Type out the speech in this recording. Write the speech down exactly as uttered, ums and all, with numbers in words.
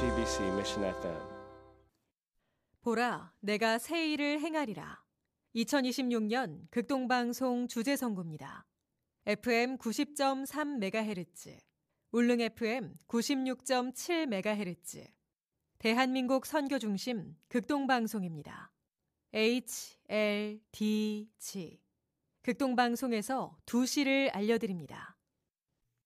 지비씨 Mission 에프엠. 보라, 내가 새 일을 행하리라. 이천이십육 년 극동방송 주제선구입니다. 에프엠 구십 점 삼 메가헤르츠, 울릉 에프엠 구십육 점 칠 메가헤르츠, 대한민국 선교중심 극동방송입니다. 에이치 엘 디 지, 극동방송에서 두 시를 알려드립니다.